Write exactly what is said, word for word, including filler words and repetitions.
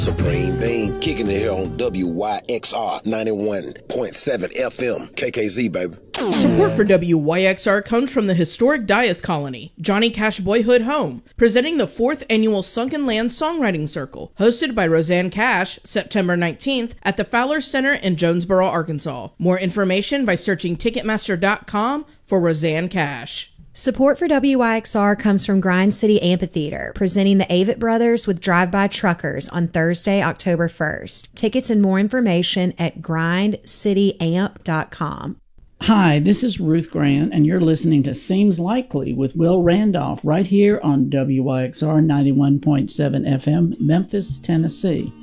Supreme Bean, kicking it here on W Y X R ninety-one point seven F M, K K Z, baby. Support for W Y X R comes from the historic Dias Colony, Johnny Cash Boyhood Home, presenting the fourth annual Sunken Land Songwriting Circle, hosted by Roseanne Cash, September nineteenth, at the Fowler Center in Jonesboro, Arkansas. More information by searching Ticketmaster dot com for Roseanne Cash. Support for W Y X R comes from Grind City Amphitheater, presenting the Avett Brothers with Drive-By Truckers on Thursday, October first. Tickets and more information at grind city amp dot com. Hi, this is Ruth Grant, and you're listening to Seems Likely with Will Randolph right here on W Y X R ninety-one point seven F M, Memphis, Tennessee.